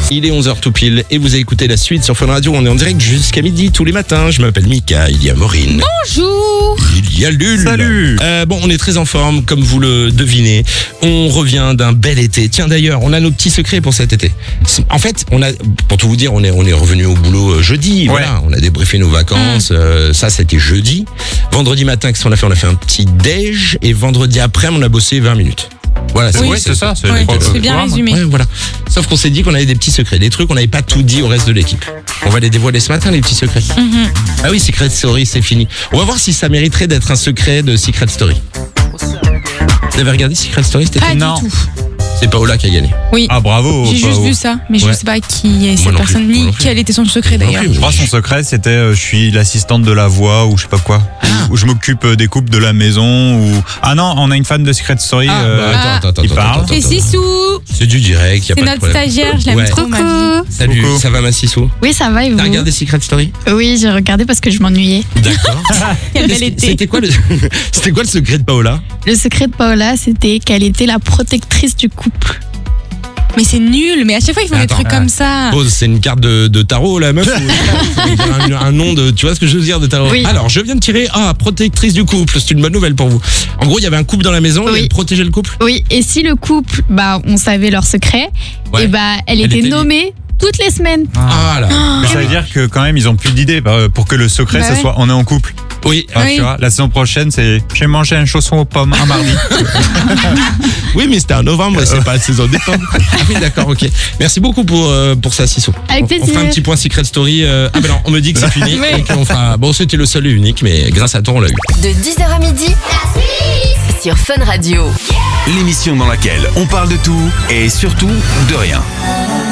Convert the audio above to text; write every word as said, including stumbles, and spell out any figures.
Il est onze heures tout pile et vous écoutez la suite sur Fun Radio. On est en direct jusqu'à midi tous les matins. Je m'appelle Mika, il y a Maureen. Bonjour. Il y a Lul. Salut. Euh, bon, on est très en forme, comme vous le devinez. On revient d'un bel été. Tiens, d'ailleurs, on a nos petits secrets pour cet été. En fait, on a, pour tout vous dire, on est, on est revenu au boulot jeudi. Ouais. Voilà, on a débriefé nos vacances. Mmh. Euh, ça, c'était jeudi. Vendredi matin, qu'est-ce qu'on a fait? On a fait un petit déj. Et vendredi après, on a bossé vingt minutes. Voilà, oui, c'est, c'est ça. C'est, ouais, le c'est bien résumé. Ouais, voilà. Sauf qu'on s'est dit qu'on avait des petits secrets, des trucs qu'on n'avait pas tout dit au reste de l'équipe. On va les dévoiler ce matin, les petits secrets. Mm-hmm. Ah oui, Secret Story, c'est fini. On va voir si ça mériterait d'être un secret de Secret Story. Vous avez regardé Secret Story? C'était Pas Non. du tout. C'est Paola qui a gagné. Oui. Ah bravo. J'ai juste bravo. vu ça, mais Ouais. je sais pas qui est Moi cette non personne, plus, moi ni non plus. quel était son secret d'ailleurs. Non plus, Je crois que son secret c'était euh, je suis l'assistante de la voix ou je sais pas quoi. Ah. Ou je m'occupe euh, des couples de la maison ou ah non on a une fan de Secret Story. Ah, euh, bah, attends, attends, il attends, parle. attends, C'est attends. Sissou. C'est du direct, y a C'est pas de notre problème. stagiaire, je l'aime Ouais. trop, ma vie. Salut, Coucou. ça va ma Sissou? Oui, ça va et vous? T'as regardé Secret Story? Oui, j'ai regardé parce que je m'ennuyais. D'accord. Quel bel été. C'était quoi, le... C'était quoi le secret de Paola? Le secret de Paola, c'était qu'elle était la protectrice du couple. Mais c'est nul, mais à chaque fois ils font des Attends, trucs ouais. comme ça. Pause, c'est une carte de, de tarot, la meuf? Ou un, un nom de. Tu vois ce que je veux dire de tarot? Oui. Alors, je viens de tirer. Ah, protectrice du couple. C'est une bonne nouvelle pour vous. En gros, il y avait un couple dans la maison Oui. et elle protégeait le couple. Oui, et si le couple, bah, on savait leur secret, Ouais. et bah, elle, Elle était, était nommée toutes les semaines. Ah là. Mais ça veut dire que quand même ils ont plus d'idées euh, pour que le secret Bah ce ouais. soit on est en couple. Oui. Ah, Oui. tu vois, la saison prochaine c'est j'ai mangé un chausson aux pommes un mardi. Oui, mais c'était en novembre, c'est pas la saison de décembre. Ah oui, d'accord, ok. Merci beaucoup pour, euh, pour ça, Sissou. Avec on, on plaisir. fera un petit point Secret Story. euh, Ah ben non, on me dit que c'est fini. Oui. Et qu'on fera... Bon, c'était le seul et unique, mais grâce à toi, on l'a eu. De dix heures à midi, sur Fun Radio. L'émission dans laquelle on parle de tout et surtout de rien.